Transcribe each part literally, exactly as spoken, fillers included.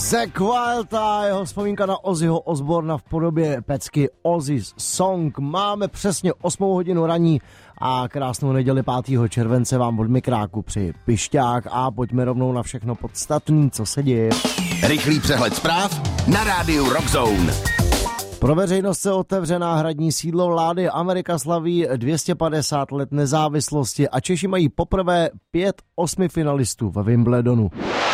Zakk Wylde a jeho vzpomínka na Ozzyho Osbourna v podobě pecky Ozzy's Song. Máme přesně osmou hodinu raní a krásnou neděli pátého července vám od mikráku při Pišťák a pojďme rovnou na všechno podstatné, co se děje. Rychlý přehled zpráv na rádiu Rock Zone. Pro veřejnost se otevře náhradní sídlo vlády. Amerika slaví dvě stě padesát let nezávislosti a Češi mají poprvé pět osmi finalistů ve Wimbledonu.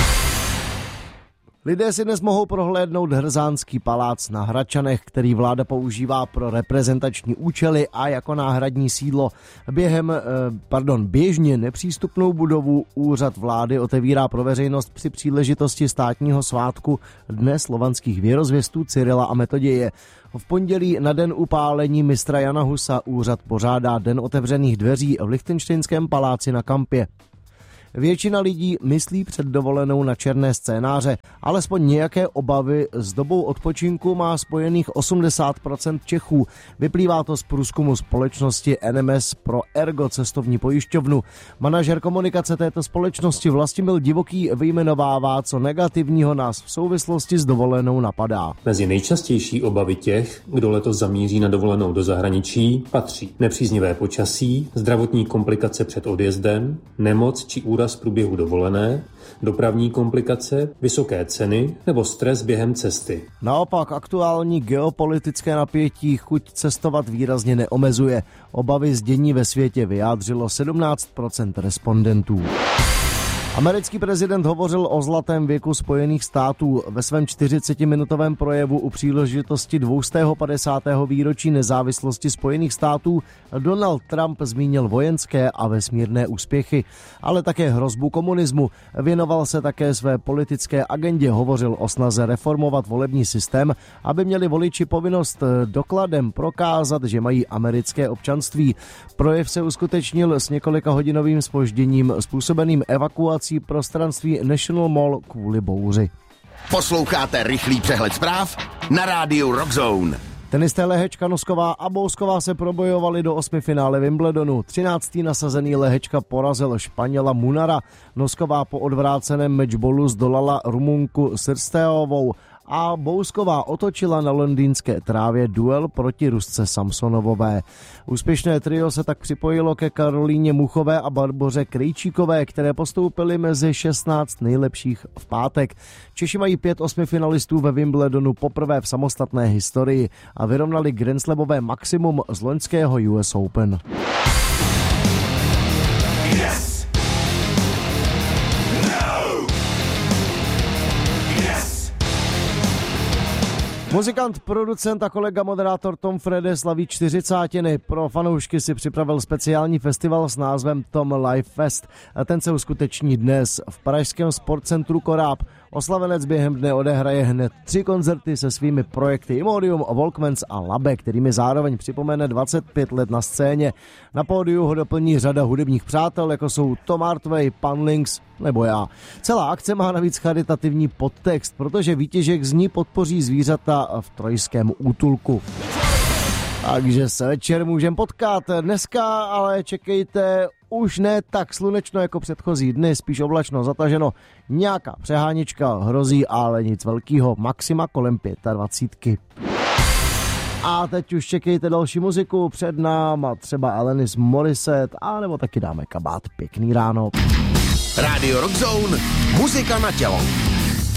Lidé si dnes mohou prohlédnout Hrzánský palác na Hradčanech, který vláda používá pro reprezentační účely a jako náhradní sídlo. Během, pardon, běžně nepřístupnou budovu úřad vlády otevírá pro veřejnost při příležitosti státního svátku Dne slovanských věrozvěstů Cyrila a Metoděje. V pondělí na den upálení mistra Jana Husa úřad pořádá Den otevřených dveří v Lichtenštejnském paláci na Kampě. Většina lidí myslí před dovolenou na černé scénáře, alespoň nějaké obavy s dobou odpočinku má spojených osmdesát procent Čechů. Vyplývá to z průzkumu společnosti N M S pro Ergo cestovní pojišťovnu. Manažer komunikace této společnosti Vlastimil Divoký vyjmenovává, co negativního nás v souvislosti s dovolenou napadá. Mezi nejčastější obavy těch, kdo letos zamíří na dovolenou do zahraničí, patří nepříznivé počasí, zdravotní komplikace před odjezdem, nemoc či úraz z průběhu dovolené, dopravní komplikace, vysoké ceny nebo stres během cesty. Naopak aktuální geopolitické napětí chuť cestovat výrazně neomezuje. Obavy z dění ve světě vyjádřilo sedmnáct procent respondentů. Americký prezident hovořil o zlatém věku Spojených států. Ve svém čtyřicetiminutovém projevu u příležitosti dvě stě padesátého výročí nezávislosti Spojených států Donald Trump zmínil vojenské a vesmírné úspěchy, ale také hrozbu komunismu. Věnoval se také své politické agendě, hovořil o snaze reformovat volební systém, aby měli voliči povinnost dokladem prokázat, že mají americké občanství. Projev se uskutečnil s několika hodinovým zpožděním způsobeným evakuací prostranství National Mall kvůli bouři. Posloucháte rychlý přehled zpráv na rádiu Rock Zone. Tenisté Lehečka, Nosková a Bousková se probojovali do osmi finále Wimbledonu. třináctý nasazený Lehečka porazil Španěla Munara. Nosková po odvráceném matchballu zdolala Rumunku Srsteovou a Bousková otočila na londýnské trávě duel proti Rusce Samsonovové. Úspěšné trio se tak připojilo ke Karolíně Muchové a Barboře Krejčíkové, které postoupily mezi šestnáct nejlepších v pátek. Češi mají pět osmi finalistů ve Wimbledonu poprvé v samostatné historii a vyrovnali grandslamové maximum z loňského U S Open. Yes! Muzikant, producent a kolega moderátor Tom Frede slaví čtyřicátiny. Pro fanoušky si připravil speciální festival s názvem Tom Live Fest. Ten se uskuteční dnes v pražském sportcentru Koráb. Oslavenec během dne odehraje hned tři koncerty se svými projekty Imodium, Walkmans a Labe, kterými zároveň připomene dvacet pět let na scéně. Na pódiu ho doplní řada hudebních přátel, jako jsou Tom Artway, Pan Links nebo já. Celá akce má navíc charitativní podtext, protože výtěžek z ní podpoří zvířata v trojském útulku. Takže se večer můžeme potkat. Dneska ale čekejte už ne tak slunečno jako předchozí dny, spíš oblačno, zataženo. Nějaká přehánička hrozí, ale nic velkýho. Maxima kolem dvacet pět. A teď už čekejte další muziku před náma, třeba Alanis Morissette, anebo taky dáme kabát. Pěkný ráno. Radio Rock Zone, muzika na tělo.